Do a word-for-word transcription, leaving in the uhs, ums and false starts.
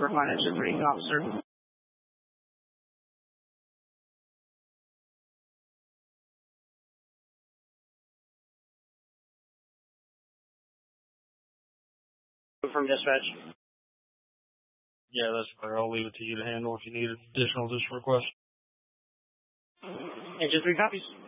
for finance information officer. From dispatch. Yeah, that's fair. I'll leave it to you to handle if you need additional just request. And just three copies.